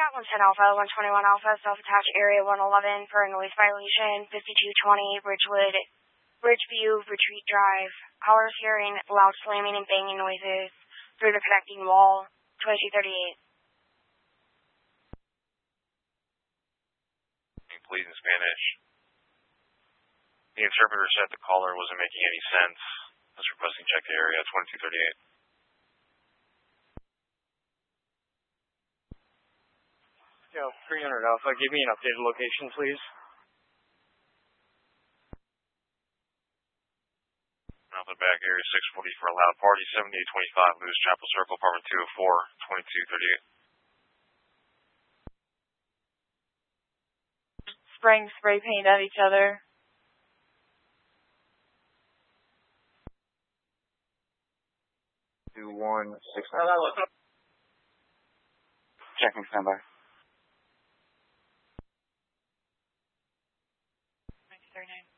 110 Alpha, 121 Alpha, self-attached area 111 for a noise violation, 5220 Bridgeview, Retreat Drive. Callers hearing loud slamming and banging noises through the connecting wall, 2238. Please in Spanish. The interpreter said the caller wasn't making any sense. I was requesting check the area, 2238. Yo, 300 Alpha, give me an updated location, please. Alpha back area 640 for a loud party, 7825 Moose Chapel Circle, apartment 204, 2238. Spraying spray paint at each other. Checking standby. 39.